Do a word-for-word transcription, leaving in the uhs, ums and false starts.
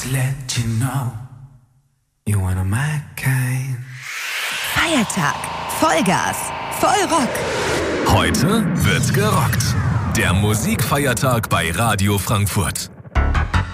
Let you know you wanna my kind. Feiertag, Vollgas, Vollrock. Heute wird gerockt. Der Musikfeiertag bei Radio Frankfurt.